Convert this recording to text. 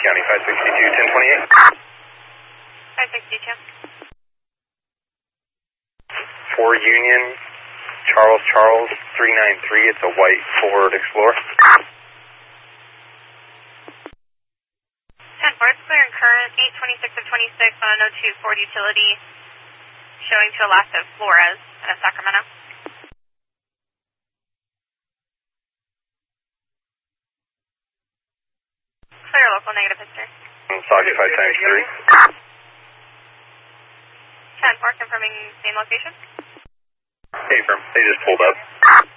County, 562, 1028. 562. 4 Union, Charles, 393. It's a white Ford Explorer. 10-4, it's clear and current, 826 of 26 on a No. 2 Ford utility, showing to Alaska Flores out of Sacramento. Clear local, negative history. Saga 5 times 3. 10-4, confirming same location. Hey, firm. They just pulled up.